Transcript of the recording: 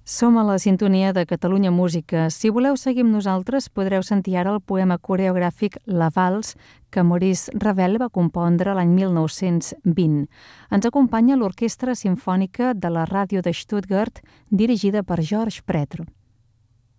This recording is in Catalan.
Som a la sintonia de Catalunya Música. Si voleu seguir amb nosaltres, podreu sentir ara el poema coreogràfic La Vals, que Maurice Ravel va compondre l'any 1920. Ens acompanya l'Orquestra Simfònica de la Ràdio de Stuttgart, dirigida per George Pretro.